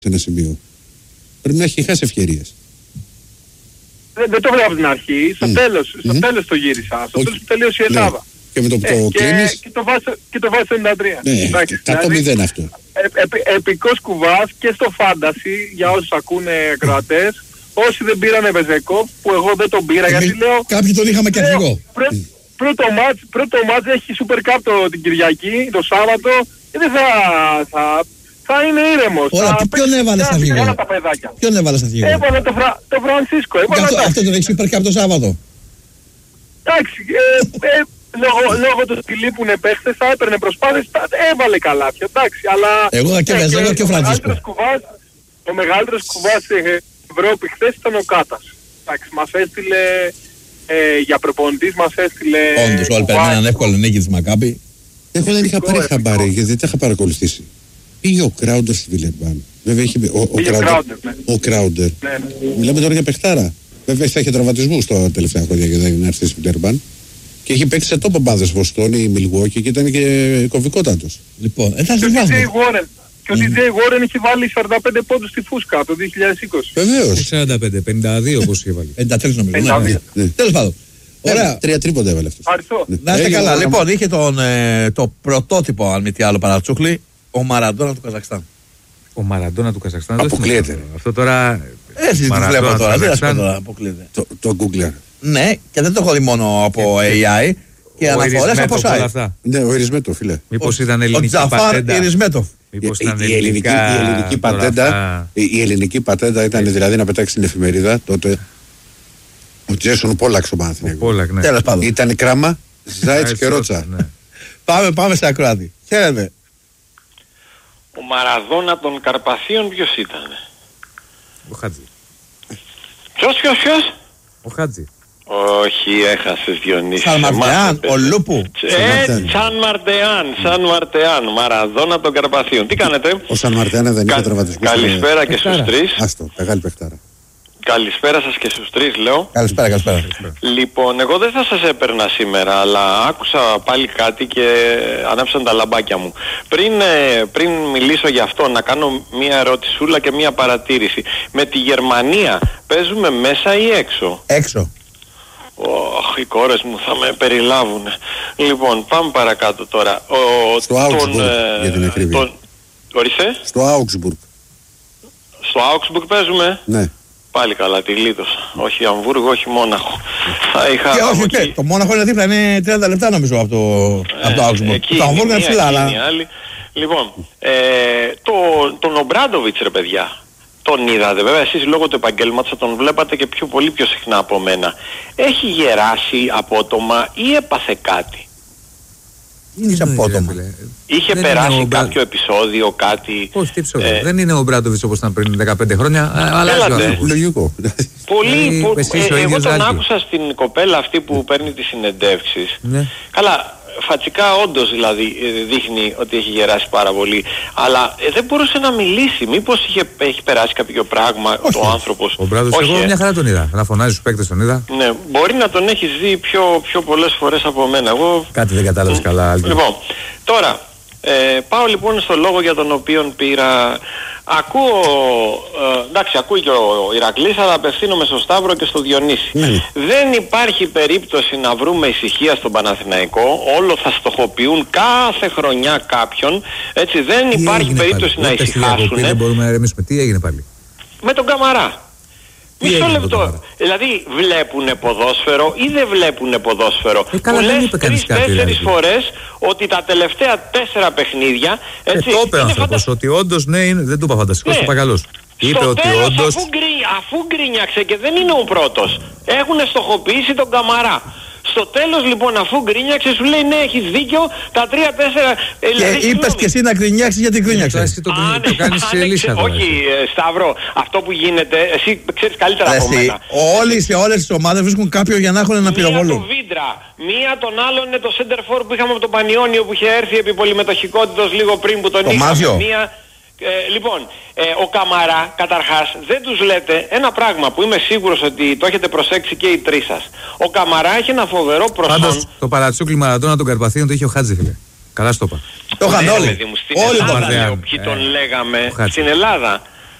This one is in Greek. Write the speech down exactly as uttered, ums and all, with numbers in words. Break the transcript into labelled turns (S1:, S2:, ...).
S1: σε ένα σημείο. Πρέπει να έχει χάσει ευκαιρίες.
S2: Δεν, δεν το βλέπω από την αρχή. Στο mm. τέλος, στο mm. τέλος το γύρισα. Στο okay. τέλος που τελείωσε η Ελλάδα. Ναι.
S1: Και με το που
S2: ε,
S1: το κλείνεις...
S2: Και το βάζει στο ενενήντα τρία.
S1: Ναι, εκατό μηδέν αυτό.
S2: Ε, ε, επικός κουβάς και στο φάντασι, για όσους ακούνε ακροατές, όσοι δεν πήρανε Βεζεκόφ, που εγώ δεν τον πήρα, γιατί λέω...
S1: Κάποιοι τον είχαμε και αρχηγό.
S2: Πρώτο μάτς, πρώτο μάτς έχει Super Cup το, την Κυριακή, το Σάββατο, και δεν θα... θα θα είναι ήρεμος.
S1: Ωραία, και ποιον έβαλες αρχηγό? Ποιον έβαλες αρχηγό?
S2: Έβαλε το, Φρα... το Φρανσίσκο.
S1: Αυτό, αυτό τον έχεις Super Cup το Σάββατο.
S2: Εντάξει, ε, ε, λόγω, λόγω του ότι λείπουν παίχτες, θα έπαιρνε προσπάθειες, έβαλε καλά πια, εντάξει, αλλά...
S1: Εγώ και Βεζέγκοφ και ο Φρανσίσκο.
S2: Ο μεγαλύτερος κουβάς στην Ευρώπη χθες ήταν ο Κάτας. Εντάξει, μας έστειλε, ε, για προπονητής μας έστειλε...
S1: Όντως, όλοι περιμέναν εύκολη νίκη της Μακάμπη. Εγώ δεν είχα πάρει χαμπάρι, γιατί δεν τα είχα παρακολουθήσει. Πήγε ο Κράουντερ στη Βιλερμπάν. Βέβαια είχε ο, ο, Κράουντερ. Ναι. Ο Κράουντερ. Ναι, ναι. Μιλάμε τώρα για παιχτάρα. Βέβαια θα είχε τραυματισμούς τα τελευταία χρόνια και δεν έρθει στη Βιλερμπάν. Και έχει παίξει σε τόπο μπάδες Βοστόνη, Μιλγουόκι και ήταν και κομβικότατος. Λοιπόν, ε, θα
S2: και, ο Warren, και ο ντι τζέι Warren είχε βάλει σαράντα πέντε πόντους στη Φούσκα το δύο χιλιάδες είκοσι.
S1: Βεβαίως.
S3: σαράντα πέντε, πενήντα δύο όπως είχε βάλει.
S1: πενήντα τρία νομίζω. Ναι, ναι. Τέλος πάντων. Ωραία. Τρία τρίποντα έβαλε αυτός.
S2: Ευχαριστώ.
S4: Να είστε καλά. Λοιπόν, είχε το πρωτότυπο, αν μη τι άλλο, Παρατσούκλη. Ο Μαραντόνα του Καζακστάν.
S3: Ο Μαραντόνα του Καζακστάν.
S1: Αποκλείεται.
S3: Αυτό τώρα.
S4: Έτσι τι βλέπω τώρα. Τι να τώρα. Αποκλείεται.
S1: Το, το Google.
S4: Ναι, και δεν το έχω δει μόνο από έι άι και αναφορές από site.
S1: Ναι, ο Ιρισμέτοφ, φίλε.
S3: Μήπως ήταν ελληνική πατέντα.
S4: Ο Τζαφάρ Ιρισμέτοφ.
S3: Μήπως ήταν
S1: η, ελληνική, η, ελληνική πατέντα, η, η ελληνική πατέντα ήταν δηλαδή να πετάξει την εφημερίδα τότε. Ο Τζέσον Πόλαξ ο Παναθηναϊκός.
S4: Τέλος πάντων.
S1: Ήταν κράμα, Ζάιτς και Ρότσα.
S4: Πάμε, πάμε σε ακροάτη. Χαίρετε.
S5: Ο Μαραδόνα των Καρπαθίων ποιος ήταν?
S3: Ο Χάτζη.
S5: Ποιος, ποιος, ποιος?
S3: Ο Χάτζη.
S5: Όχι, έχασες Διονύση.
S4: Σαν Μαρτεάν, ο Λούπου.
S5: Ε, Σαν Μαρτεάν, Σαν Μαρτεάν. Μαραδόνα των Καρπαθίων. Τι κάνετε?
S1: Ο Σαν Μαρτεάν δεν είχε τραυματισμούς.
S5: Καλησπέρα και στους τρεις.
S1: Άστο, μεγάλη παιχτάρα.
S5: Καλησπέρα σας και στους τρεις λέω.
S4: Καλησπέρα, καλησπέρα.
S5: Λοιπόν, εγώ δεν θα σας έπαιρνα σήμερα, αλλά άκουσα πάλι κάτι και ανάψαν τα λαμπάκια μου. Πριν, πριν μιλήσω για αυτό, να κάνω μία ερωτησούλα και μία παρατήρηση. Με τη Γερμανία παίζουμε μέσα ή έξω?
S4: Έξω.
S5: Oh, οι κόρες μου θα με περιλάβουν. Λοιπόν, πάμε παρακάτω τώρα. Ο,
S1: Στο Augsburg, για την ακρίβεια. Τον...
S5: Ορίστε.
S1: Στο Augsburg.
S5: Στο Augsburg παίζουμε.
S1: Ναι.
S5: Πάλι καλά, τη γλίτωσα. Όχι Αμβούργο, όχι Μόναχο. Θα είχα
S4: και όχι, εκεί... το Μόναχο είναι δίπλα, είναι τριάντα λεπτά νομίζω από το, ε, από το Augsburg. Το Αμβούργο είναι ψηλά, αλλά...
S5: Λοιπόν, ε, το, τον Ομπράντοβιτς ρε παιδιά, τον είδατε βέβαια, εσείς λόγω του επαγγέλματος τον βλέπατε και πιο πολύ πιο συχνά από μένα. Έχει γεράσει απότομα ή έπαθε κάτι?
S4: Είναι απότομα.
S5: Είχε δεν περάσει κάποιο επεισόδιο, κάτι...
S3: Όχι, τι επεισόδιο. Ε... Δεν είναι ο Μπράντοβιτς όπως ήταν πριν δεκαπέντε χρόνια, αλλά
S1: λογικό.
S5: Πολύ, πο... ε, εγώ τον άκουσα στην κοπέλα αυτή που παίρνει τις συνεντεύξεις. Ναι. Καλά, φατσικά όντως δηλαδή δείχνει ότι έχει γεράσει πάρα πολύ, αλλά ε, δεν μπορούσε να μιλήσει. Μήπως είχε, έχει περάσει κάποιο πράγμα όχι. Ο άνθρωπος?
S3: Ο Μπράντοβιτς, εγώ μια χαρά τον είδα. Να φωνάζει στους παίκτες τον είδα.
S5: Ναι, μπορεί να τον έχεις δει πιο, πιο πολλές φορές από μένα. Εγώ...
S3: Κάτι δεν κατάλαβες mm. καλά. Άλλη.
S5: Λοιπόν, τώρα ε, πάω λοιπόν στο λόγο για τον οποίο πήρα. Ακούω, ε, εντάξει, ακούει και ο Ηρακλής, αλλά απευθύνομαι στο Σταύρο και στο Διονύση. Mm. Δεν υπάρχει περίπτωση να βρούμε ησυχία στον Παναθηναϊκό, όλο θα στοχοποιούν κάθε χρονιά κάποιον, έτσι, δεν τι υπάρχει περίπτωση πάλι? Να ησυχάσουν.
S3: Δεν μπορούμε να ερεμήσουμε. Τι έγινε πάλι?
S5: Με τον Καμαρά. Μισό λεπτό. Δηλαδή βλέπουνε ποδόσφαιρο ή δεν βλέπουνε ποδόσφαιρο?
S3: Ε, καλά, δεν είπε κανείς κάτι.
S5: Τρεις-τέσσερις φορές ότι τα τελευταία τέσσερα παιχνίδια. Έτσι,
S3: ε, το είπε ο άνθρωπος φαντα... ότι όντως ναι, είναι, δεν του είπα φανταστικός, ναι. Το είπα καλώς. Είπε ότι
S5: τέλος,
S3: όντως...
S5: αφού, γκρι, αφού γκρίνιαξε και δεν είναι ο πρώτος, έχουν στοχοποιήσει τον Καμαρά. Στο τέλος λοιπόν, αφού γκρίνιαξε, σου λέει ναι, έχεις δίκιο, τα τρία τέσσερα...
S4: Και δηλαδή, είπες και εσύ να γκρινιάξεις γιατί γκρίνιαξες.
S3: Το, το, το κάνεις σε λύσα τώρα.
S5: Όχι, ε, Σταύρο, αυτό που γίνεται, εσύ ξέρεις καλύτερα από μένα.
S4: Όλοι σε όλες τις ομάδες βρίσκουν κάποιον για να έχουν ένα πυροβόλο.
S5: Μία τον Βίντρα, μία τον άλλον είναι το center for που είχαμε από τον Πανιόνιο που είχε έρθει επί πολυμετοχικότητος λίγο πριν που τον είχαμε. Μία... Ε, λοιπόν, ε, ο Καμαρά καταρχάς δεν τους λέτε ένα πράγμα που είμαι σίγουρος ότι το έχετε προσέξει και οι τρεις σας. Ο Καμαρά έχει ένα φοβερό προσόν. Πάντως
S3: το Παρατσούκλι Μαραντόνα των Καρπαθίων το είχε ο Χάτζη, φίλε. Καλά στο είπα.
S4: Το είχαν όλοι.
S5: Στην Ελλάδα, ποιοι τον λέγαμε. Στην Ελλάδα.